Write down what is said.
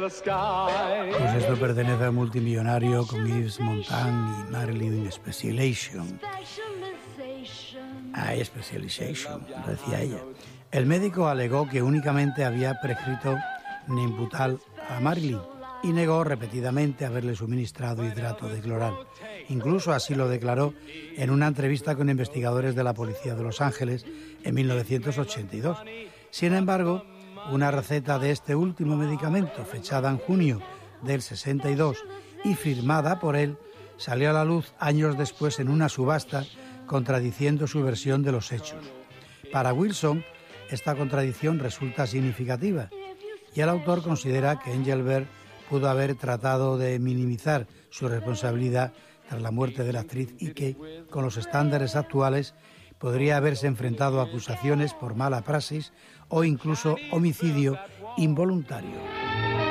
Pues esto pertenece al multimillonario con Yves Montand y Marilyn Specialization. Specialization, lo decía ella. El médico alegó que únicamente había prescrito Nembutal a Marilyn y negó repetidamente haberle suministrado hidrato de cloral. Incluso así lo declaró en una entrevista con investigadores de la policía de Los Ángeles en 1982. Sin embargo, una receta de este último medicamento, fechada en junio del 62 y firmada por él, salió a la luz años después en una subasta, contradiciendo su versión de los hechos. Para Wilson, esta contradicción resulta significativa y el autor considera que Engelbert pudo haber tratado de minimizar su responsabilidad tras la muerte de la actriz y que, con los estándares actuales, podría haberse enfrentado a acusaciones por mala praxis o incluso homicidio involuntario.